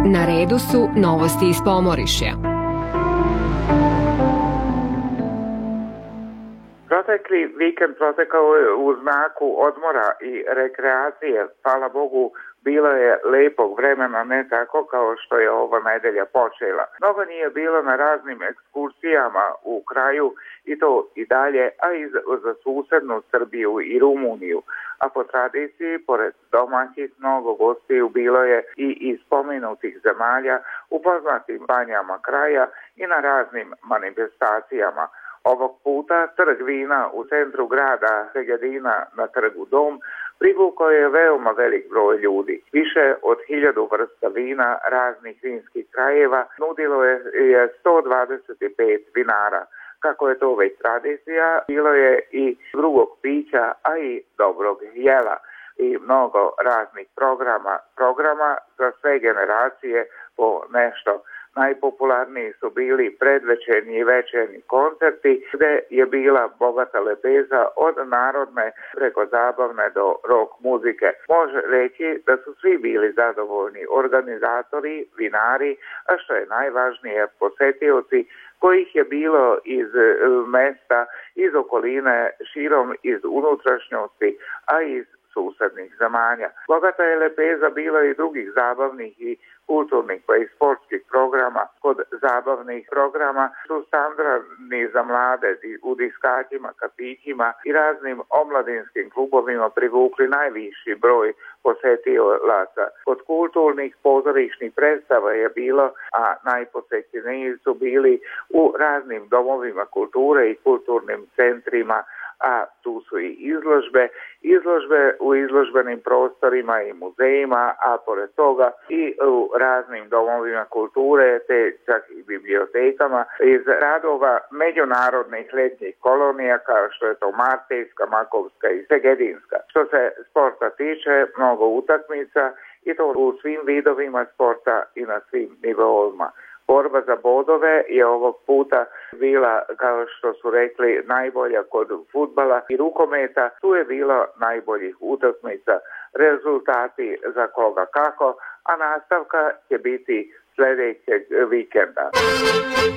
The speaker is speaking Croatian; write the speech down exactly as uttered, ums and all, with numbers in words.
Na redu su novosti iz Pomorišja. Protekli vikend protekao je u znaku odmora i rekreacije. Hvala Bogu, bilo je lepog vremena, ne tako kao što je ova nedelja počela. Mnogo nije bilo na raznim ekskursijama u kraju i to i dalje, a i za susednu Srbiju i Rumuniju. A po tradiciji, pored domaćih, mnogo gostiju bilo je i iz spomenutih zemalja u poznatim banjama kraja i na raznim manifestacijama. Ovog puta trg vina u centru grada Segedina na trgu Dom privukao je veoma velik broj ljudi. Više od hiljadu vrsta vina raznih vinskih krajeva nudilo je sto dvadeset pet vinara. Kako je to već tradicija, bilo je i drugog pića, a i dobrog jela i mnogo raznih programa, programa za sve generacije po nešto. Najpopularniji su bili predvečernji i večernji koncerti gde je bila bogata lepeza od narodne preko zabavne do rock muzike. Može reći da su svi bili zadovoljni, organizatori, vinari, a što je najvažnije, posetioci kojih je bilo iz mesta, iz okoline, širom iz unutrašnjosti, a iz susednih zemalja. Bogata je lepeza bila i drugih zabavnih i kulturnih pa i sportskih programa. Kod zabavnih programa su standardni za mlade u diskaćima, kafićima i raznim omladinskim klubovima privukli najviši broj posetilaca. Kod kulturnih pozorišnih predstava je bilo, a najposećeniji su bili u raznim domovima kulture i kulturnim centrima, a tu su i izložbe, izložbe u izložbenim prostorima i muzejima, a pored toga i u raznim domovima kulture, te čak i bibliotekama iz radova međunarodnih letnjih kolonija kao što je to Martejska, Makovska i Segedinska. Što se sporta tiče, mnogo utakmica i to u svim vidovima sporta i na svim nivoima. Borba za bodove je ovog puta bila, kao što su rekli, najbolja kod fudbala i rukometa. Tu je bilo najboljih utakmica, rezultati za koga kako, a nastavka će biti sljedećeg vikenda.